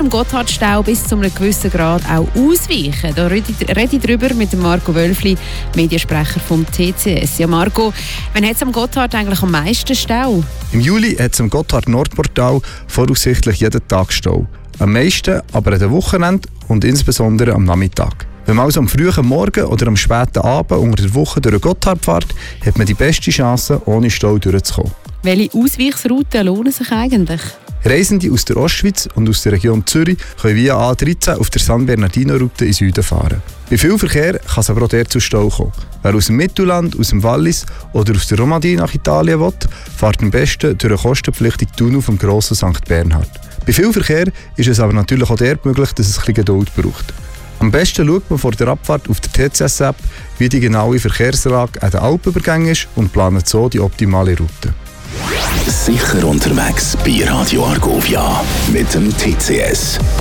am Gotthardstau bis zu einem gewissen Grad auch ausweichen. Da rede ich drüber mit dem Marco Wölfli, Mediensprecher vom TCS. Ja, Marco, wann hat es am Gotthard eigentlich am meisten Stau? Im Juli hat es am Gotthard-Nordportal voraussichtlich jeden Tag Stau. Am meisten aber an den Wochenenden und insbesondere am Nachmittag. Wenn man also am frühen Morgen oder am späten Abend unter der Woche durch den Gotthard fährt, hat man die beste Chance, ohne Stau durchzukommen. Welche Ausweichsrouten lohnen sich eigentlich? Reisende aus der Ostschweiz und aus der Region Zürich können via A13 auf der San Bernardino-Route in Süden fahren. Bei viel Verkehr kann es aber auch dort zu Stau kommen. Wer aus dem Mittelland, aus dem Wallis oder aus der Romandie nach Italien will, fährt am besten durch den kostenpflichtigen Tunnel vom grossen St. Bernhard. Bei viel Verkehr ist es aber natürlich auch dort möglich, dass es ein bisschen Geduld braucht. Am besten schaut man vor der Abfahrt auf der TCS-App, wie die genaue Verkehrslage an den Alpenübergängen ist und plant so die optimale Route. Sicher unterwegs bei Radio Argovia mit dem TCS.